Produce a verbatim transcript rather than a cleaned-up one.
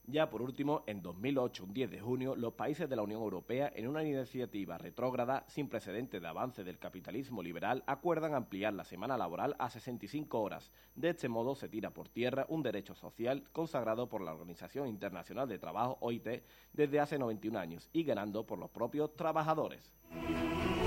Ya por último, en dos mil ocho, un diez de junio, los países de la Unión Europea, en una iniciativa retrógrada sin precedentes de avance del capitalismo liberal, acuerdan ampliar la semana laboral a sesenta y cinco horas. De este modo se tira por tierra un derecho social consagrado por la Organización Internacional de Trabajo, O I T, desde hace noventa y un años y ganando por los propios trabajadores.